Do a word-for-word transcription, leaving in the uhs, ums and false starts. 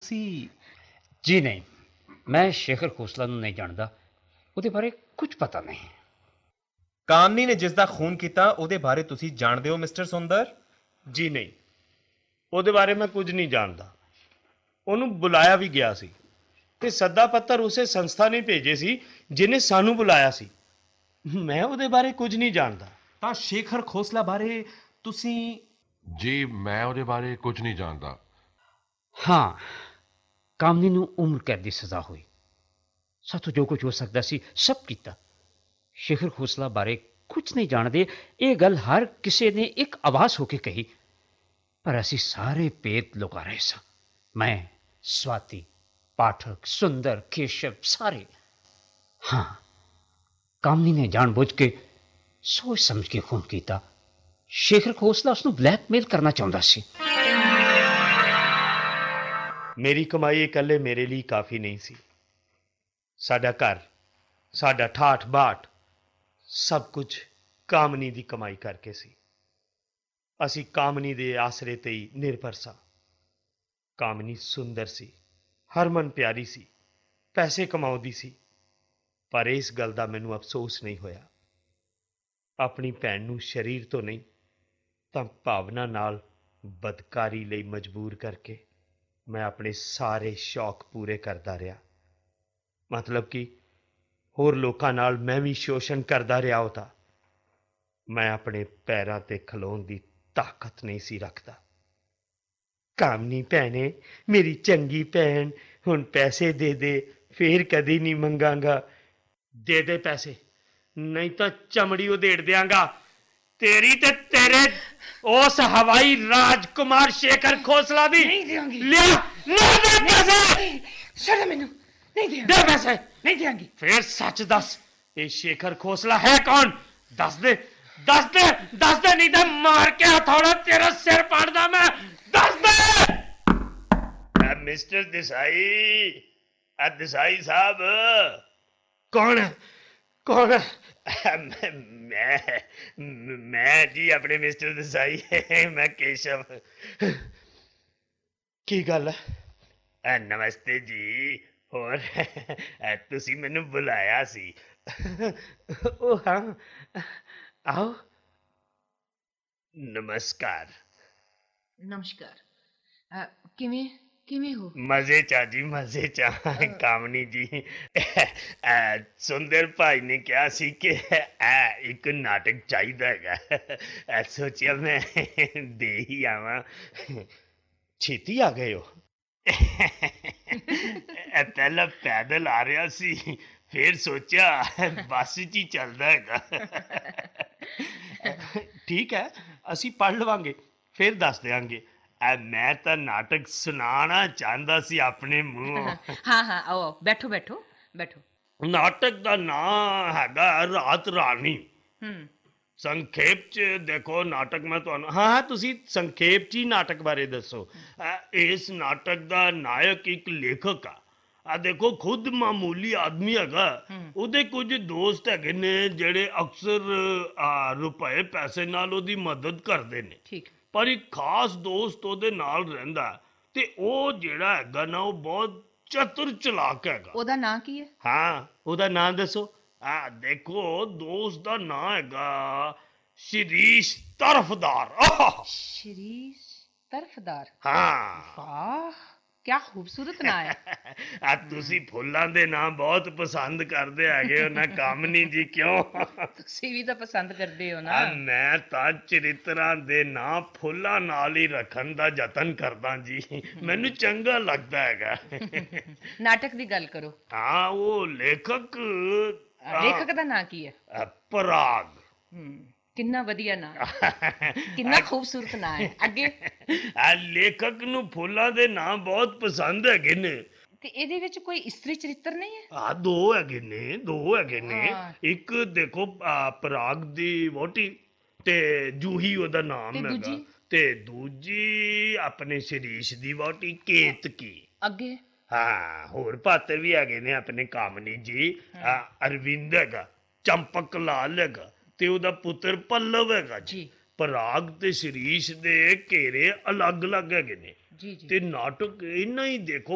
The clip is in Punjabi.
ਤੁਸੀਂ ਜੀ ਨਹੀਂ, ਮੈਂ ਸ਼ੇਖਰ ਖੋਸਲਾ ਨੂੰ ਨਹੀਂ ਜਾਣਦਾ, ਉਹਦੇ ਬਾਰੇ ਕੁਝ ਪਤਾ ਨਹੀਂ। ਕਾਮਨੀ ਨੇ ਜਿਸ ਦਾ ਖੂਨ ਕੀਤਾ ਉਹਦੇ ਬਾਰੇ ਤੁਸੀਂ ਜਾਣਦੇ ਹੋ ਮਿਸਟਰ ਸੁੰਦਰ? ਜੀ ਨਹੀਂ, ਉਹਦੇ ਬਾਰੇ ਮੈਂ ਕੁਝ ਨਹੀਂ ਜਾਣਦਾ। ਉਹਨੂੰ ਬੁਲਾਇਆ ਵੀ ਗਿਆ ਸੀ ਤੇ ਸੱਦਾ ਪੱਤਰ ਉਸੇ ਸੰਸਥਾ ਨੇ ਭੇਜੇ ਸੀ ਜਿਹਨੇ ਸਾਨੂੰ ਬੁਲਾਇਆ ਸੀ। ਮੈਂ ਉਹਦੇ ਬਾਰੇ ਕੁਝ ਨਹੀਂ ਜਾਣਦਾ। ਤਾਂ ਸ਼ੇਖਰ ਖੋਸਲਾ ਬਾਰੇ ਤੁਸੀਂ? ਜੀ ਮੈਂ ਉਹਦੇ ਬਾਰੇ ਕੁਝ ਨਹੀਂ ਜਾਣਦਾ। ਹਾਂ, ਕਾਮਨੀ ਨੂੰ ਉਮਰ ਕੈਦ ਦੀ ਸਜ਼ਾ ਹੋਈ। ਸਾਥੋਂ ਜੋ ਕੁਝ ਹੋ ਸਕਦਾ ਸੀ ਸਭ ਕੀਤਾ। ਸ਼ੇਖਰ ਖੋਸਲਾ ਬਾਰੇ ਕੁਝ ਨਹੀਂ ਜਾਣਦੇ, ਇਹ ਗੱਲ ਹਰ ਕਿਸੇ ਨੇ ਇੱਕ ਆਵਾਜ਼ ਹੋ ਕੇ ਕਹੀ, ਪਰ ਅਸੀਂ ਸਾਰੇ ਭੇਦ ਲੁਕਾ ਰਹੇ ਸਾਂ। ਮੈਂ, ਸਵਾਤੀ, ਪਾਠਕ, ਸੁੰਦਰ, ਕੇਸ਼ਵ, ਸਾਰੇ। ਹਾਂ, ਕਾਮਨੀ ਨੇ ਜਾਣਬੁੱਝ ਕੇ ਸੋਚ ਸਮਝ ਕੇ ਖੂਨ ਕੀਤਾ। ਸ਼ੇਖਰ ਖੋਸਲਾ ਉਸ ਨੂੰ ਬਲੈਕਮੇਲ ਕਰਨਾ ਚਾਹੁੰਦਾ ਸੀ। ਮੇਰੀ ਕਮਾਈ ਇਕੱਲੇ ਮੇਰੇ ਲਈ ਕਾਫੀ ਨਹੀਂ ਸੀ। ਸਾਡਾ ਘਰ, ਸਾਡਾ ਠਾਠ ਬਾਠ, ਸਭ ਕੁਝ ਕਾਮਨੀ ਦੀ ਕਮਾਈ ਕਰਕੇ ਸੀ। ਅਸੀਂ ਕਾਮਨੀ ਦੇ ਆਸਰੇ ਤੇ ਹੀ ਨਿਰਭਰ ਸਾਂ। ਕਾਮਨੀ ਸੁੰਦਰ ਸੀ, ਹਰਮਨ ਪਿਆਰੀ ਸੀ, ਪੈਸੇ ਕਮਾਉਂਦੀ ਸੀ, ਪਰ ਇਸ ਗੱਲ ਦਾ ਮੈਨੂੰ ਅਫਸੋਸ ਨਹੀਂ ਹੋਇਆ। ਆਪਣੀ ਭੈਣ ਨੂੰ ਸਰੀਰ ਤੋਂ ਨਹੀਂ ਤਾਂ ਭਾਵਨਾ ਨਾਲ ਬਦਕਾਰੀ ਲਈ ਮਜਬੂਰ ਕਰਕੇ ਮੈਂ ਆਪਣੇ ਸਾਰੇ ਸ਼ੌਕ ਪੂਰੇ ਕਰਦਾ ਰਿਹਾ। ਮਤਲਬ ਕਿ ਹੋਰ ਲੋਕਾਂ ਨਾਲ ਮੈਂ ਵੀ ਸ਼ੋਸ਼ਣ ਕਰਦਾ ਰਿਹਾ। ਉਹ ਤਾਂ ਮੈਂ ਆਪਣੇ ਪੈਰਾਂ ਤੇ ਖਲੋਣ ਦੀ ਤਾਕਤ ਨਹੀਂ ਸੀ ਰੱਖਦਾ। ਕਾਮਨੀ ਭੈਣੇ, ਮੇਰੀ ਚੰਗੀ ਭੈਣ, ਹੁਣ ਪੈਸੇ ਦੇ ਦੇ, ਫੇਰ ਕਦੀ ਨਹੀਂ ਮੰਗਾਂਗਾ। ਦੇ ਦੇ ਪੈਸੇ, ਨਹੀਂ ਤਾਂ ਚਮੜੀ ਉਧੇੜ ਦਿਆਂਗਾ ਤੇਰੀ ਤੇ ਤੇਰੇ ਉਸ ਹਵਾਈ ਰਾਜਕੁਮਾਰ ਸ਼ੇਖਰ ਖੋਸਲਾ ਦੀ। ਨਹੀਂ ਦਿਆਂਗੀ। ਲਿਆ ਨਾ ਦੇ ਪੈਸੇ। ਛੱਡ ਮੈਨੂੰ, ਨਹੀਂ ਦਿਆਂਗੀ। ਦੇ ਪੈਸੇ। ਨਹੀਂ ਦਿਆਂਗੀ। ਫੇਰ ਸੱਚ ਦੱਸ, ਇਹ ਸ਼ੇਖਰ ਖੋਸਲਾ ਹੈ ਕੌਣ? ਦੱਸ ਦੇ, ਦੱਸ ਦੇ, ਦੱਸ ਦੇ, ਨਹੀਂ ਤਾਂ ਮਾਰ ਕੇ ਹਥੌੜਾ ਤੇਰਾ ਸਿਰ ਪਾੜਦਾ ਮੈਂ। ਦੱਸ ਦੇ। ਮਿਸਟਰ ਦੇਸਾਈ, ਆ ਦੇਸਾਈ ਸਾਹਿਬ। ਕੌਣ ਹੈ? ਕੌਣ ਹੈ? ਮੈਂ ਮੈਂ ਜੀ ਆਪਣੇ ਮਿਸਟਰ ਦੇਸਾਈ, ਮੈਂ ਕੇਸ਼ਵ। ਕੀ ਗੱਲ ਹੈ? ਨਮਸਤੇ ਜੀ। ਹੋਰ ਤੁਸੀਂ ਮੈਨੂੰ ਬੁਲਾਇਆ ਸੀ? ਉਹ ਹਾਂ, ਆਓ। ਨਮਸਕਾਰ। ਨਮਸਕਾਰ। ਅ, ਕਿਵੇਂ ਕਿਵੇਂ ਹੋ? ਮਜ਼ੇ ਚ ਆ ਜੀ, ਮਜ਼ੇ ਚ ਆ। ਕਾਮਨੀ ਜੀ, ਅਹ, ਸੁੰਦਰ ਭਾਈ ਨੇ ਕਿਹਾ ਸੀ ਕਿ ਇਹ ਇੱਕ ਨਾਟਕ ਚਾਹੀਦਾ ਹੈਗਾ। ਅਹ, ਸੋਚਿਆ ਮੈਂ ਦੇ ਹੀ ਆਵਾਂ। ਛੇਤੀ ਆ ਗਏ ਹੋ? ਇਹ ਪਹਿਲਾਂ ਪੈਦਲ ਆ ਰਿਹਾ ਸੀ, ਫਿਰ ਸੋਚਿਆ ਬੱਸ 'ਚ ਹੀ ਚੱਲਦਾ ਹੈਗਾ। ਠੀਕ ਹੈ, ਅਸੀਂ ਪੜ੍ਹ ਲਵਾਂਗੇ, ਫਿਰ ਦੱਸ ਦਿਆਂਗੇ। ਮੈਂ ਤਾਂ ਨਾਟਕ ਸੁਣਾਉਣਾ ਚਾਹੁੰਦਾ ਸੀ ਆਪਣੇ ਮੂੰਹੋਂ। ਹਾਂ ਹਾਂ, ਆਓ, ਬੈਠੋ ਬੈਠੋ ਬੈਠੋ। ਨਾਟਕ ਦਾ ਨਾਂ ਹੈਗਾ ਰਾਤ ਰਾਣੀ। ਹੂੰ। ਸੰਖੇਪ ਚ ਦੇਖੋ ਨਾਟਕ ਮੈਂ ਤੁਹਾਨੂੰ, ਹਾਂ ਹਾਂ ਤੁਸੀਂ ਸੰਖੇਪ ਚ ਹੀ ਨਾਟਕ ਬਾਰੇ ਦੱਸੋ। ਇਸ ਨਾਟਕ ਦਾ ਨਾਇਕ ਇੱਕ ਲੇਖਕ ਆ। ਆ ਦੇਖੋ, ਖੁਦ ਮਾਮੂਲੀ ਆਦਮੀ ਹੈਗਾ। ਉਹਦੇ ਕੁਝ ਦੋਸਤ ਹੈਗੇ ਨੇ ਜਿਹੜੇ ਅਕਸਰ ਰੁਪਏ ਪੈਸੇ ਨਾਲ ਉਹਦੀ ਮਦਦ ਕਰਦੇ ਨੇ। ਠੀਕ। ਪਰ ਇੱਕ ਖਾਸ ਦੋਸਤ ਉਹਦੇ ਨਾਲ ਰਹਿੰਦਾ ਤੇ ਉਹ ਜਿਹੜਾ ਹੈਗਾ ਨਾ, ਉਹ ਬਹੁਤ ਚਤੁਰ ਚਲਾਕ ਹੈਗਾ। ਉਹਦਾ ਨਾਂ ਕੀ ਹੈ? ਹਾਂ, ਉਹਦਾ ਨਾਂ ਦੱਸੋ। ਆ ਦੇਖੋ, ਦੋਸਤ ਦਾ ਨਾਂ ਹੈਗਾ ਸ਼ਿਰੀਸ਼ ਤਰਫਦਾਰ। ਸ਼ਰੀਸ਼ ਤਰਫਦਾਰ। ਹਾਂ। ਵਾਹ, ਕਿਆ ਖੂਬਸੂਰਤ ਨਾਂ ਹੈ। ਆ ਤੁਸੀਂ ਫੁੱਲਾਂ ਦੇ ਨਾਂ ਬਹੁਤ ਪਸੰਦ ਕਰਦੇ ਹੈਗੇ ਹੋ ਨਾ ਕਾਮਨੀ ਜੀ, ਕਿਉਂ? ਤੁਸੀਂ ਵੀ ਤਾਂ ਪਸੰਦ ਕਰਦੇ ਹੋ ਨਾ। ਆ ਮੈਂ ਤਾਂ ਚਰਿੱਤਰਾਂ ਦੇ ਨਾਂ ਫੁੱਲਾਂ ਨਾਲ ਹੀ ਰੱਖਣ ਦਾ ਯਤਨ ਕਰਦਾ ਜੀ, ਮੈਨੂੰ ਚੰਗਾ ਲੱਗਦਾ ਹੈਗਾ। ਨਾਟਕ ਦੀ ਗੱਲ ਕਰੋ। ਹਾਂ, ਉਹ ਲੇਖਕ, ਲੇਖਕ ਦਾ ਨਾਂ ਕੀ ਹੈ? ਅ, ਪਰਾਗ। ਹੂੰ, ਕਿੰਨਾ ਵਧੀਆ ਨਾਂ ਹੈ, ਕਿੰਨਾ ਖੂਬਸੂਰਤ ਨਾਂ ਹੈ। ਅੱਗੇ? ਆ ਲੇਖਕ ਨੂੰ ਫੁੱਲਾਂ ਦੇ ਨਾਂ ਬਹੁਤ ਪਸੰਦ ਹੈਗੇ ਨੇ। ਤੇ ਇਹਦੇ ਵਿੱਚ ਕੋਈ ਇਸਤਰੀ ਚਰਿੱਤਰ ਨਹੀਂ ਹੈ? ਆ ਦੋ ਹੈਗੇ ਨੇ, ਦੋ ਹੈਗੇ ਨੇ। ਹਾਂ। ਇੱਕ ਦੇਖੋ, ਆ, ਪਰਾਗ ਦੀ ਵਹੁਟੀ ਤੇ ਜੂਹੀ ਉਹਦਾ ਨਾਮ ਤੇ ਹੈਗਾ, ਦੂਜੀ? ਤੇ ਦੂਜੀ ਆਪਣੇ ਸ਼ਰੀਸ਼ ਦੀ ਵਹੁਟੀ ਕੇਤਕੀ। ਅੱਗੇ? ਹਾਂ, ਹੋਰ ਪਾਤਰ ਵੀ ਹੈਗੇ ਨੇ ਆਪਣੇ ਕਾਮਨੀ ਜੀ। ਆ, ਅਰਵਿੰਦ ਹੈਗਾ, ਚੰਪਕ ਲਾਲ ਹੈਗਾ, ਤੇ ਉਹਦਾ ਪੁੱਤਰ ਪੱਲਵ ਹੈਗਾ ਜੀ। ਪਰਾਗ ਤੇ ਸ਼ਰੀਸ਼ ਦੇ ਘੇਰੇ ਅਲੱਗ ਅਲੱਗ ਹੈਗੇ ਨੇ। ਜੀ ਜੀ। ਤੇ ਨਾਟਕ ਇੰਨਾ ਹੀ ਦੇਖੋ